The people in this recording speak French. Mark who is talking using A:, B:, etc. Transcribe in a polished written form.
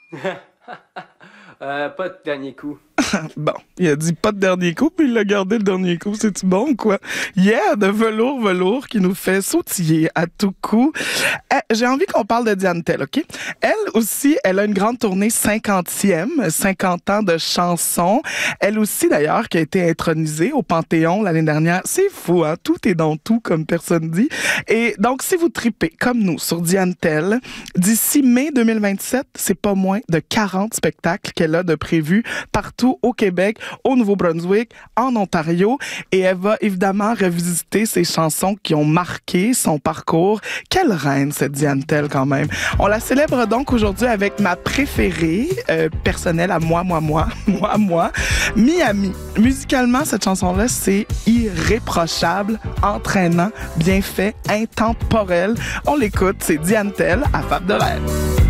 A: Pas de dernier coup.
B: Bon, il a dit pas de dernier coup, puis il l'a gardé le dernier coup. C'est-tu bon ou quoi? Yeah, de velours qui nous fait sautiller à tout coup. J'ai envie qu'on parle de Diane Tell, OK? Elle aussi, elle a une grande tournée 50e, 50 ans de chansons. Elle aussi, d'ailleurs, qui a été intronisée au Panthéon l'année dernière. C'est fou, hein? Tout est dans tout, comme personne dit. Et donc, si vous tripez, comme nous, sur Diane Tell, d'ici mai 2027, c'est pas moins de 40 spectacles qu'elle a de prévus partout au Québec, au Nouveau-Brunswick, en Ontario. Et elle va évidemment revisiter ses chansons qui ont marqué son parcours. Quelle reine, cette Diane Tell, quand même. On la célèbre donc aujourd'hui avec ma préférée personnelle à moi, Miami. Musicalement, cette chanson-là, c'est irréprochable, entraînant, bien fait, intemporel. On l'écoute, c'est Diane Tell à Fab de Rêve.